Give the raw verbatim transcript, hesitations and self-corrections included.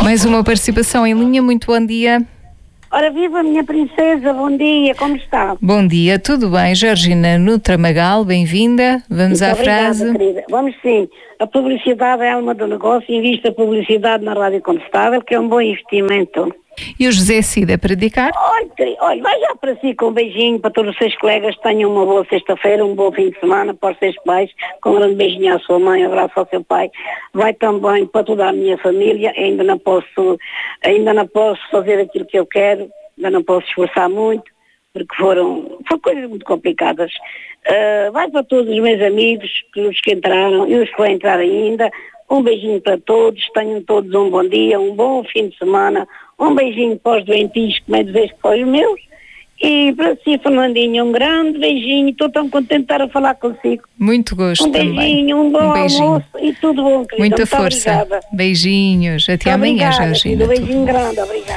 Mais uma participação em linha, muito bom dia. Ora, viva minha princesa, bom dia, como está? Bom dia, tudo bem? Georgina no Tramagal, bem-vinda. Vamos Muito à obrigada, frase. Querida. Vamos sim. A publicidade é a alma do negócio, invista a publicidade na Rádio Contestável, que é um bom investimento. E o José Cida para dedicar? Olha, querida, olha, vai já para si com um beijinho para todos os seus colegas, tenham uma boa sexta-feira, um bom fim de semana para os seus pais, com um grande beijinho à sua mãe, um abraço ao seu pai. Vai também para toda a minha família, ainda não posso, ainda não posso fazer aquilo que eu quero, ainda não posso esforçar muito, porque foram, foram coisas muito complicadas. Uh, vai para todos os meus amigos, que os que entraram e os que vão entrar ainda. Um beijinho para todos, tenham todos um bom dia, um bom fim de semana, um beijinho para os doentinhos, como é desejo para os meus. E para si, Fernandinho, um grande beijinho, estou tão contente de estar a falar consigo. Muito gosto um beijinho, também. Um bom um beijinho. almoço e tudo bom, querida. Muita Muito força. obrigada. Beijinhos. Até Muito amanhã, obrigada, Georgina. Um beijinho grande, obrigada.